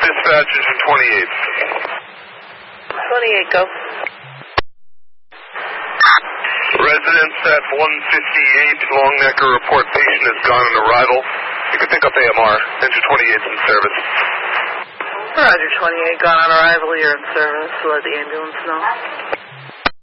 Dispatch, engine 28. 28, go. Residents at 158 Long Necker report patient has gone on arrival. You can pick up AMR. Engine 28 is in service. Roger, 28, gone on arrival. You're in service. Let the ambulance know.